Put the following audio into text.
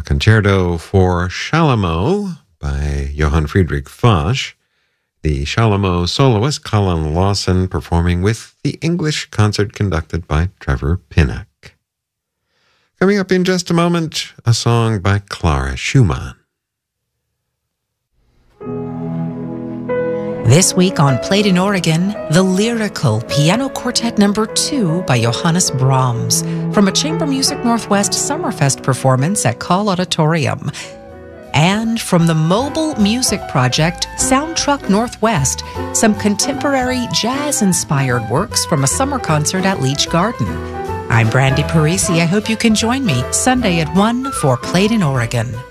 Concerto for Shalomó by Johann Friedrich Foch. The Shalomó soloist Colin Lawson performing with the English concert conducted by Trevor Pinnock. Coming up in just a moment, a song by Clara Schumann. This week on Played in Oregon, the lyrical Piano Quartet No. 2 by Johannes Brahms from a Chamber Music Northwest Summerfest performance at Call Auditorium. And from the mobile music project Sound Truck Northwest, some contemporary jazz-inspired works from a summer concert at Leach Garden. I'm Brandy Parisi. I hope you can join me Sunday at 1 for Played in Oregon.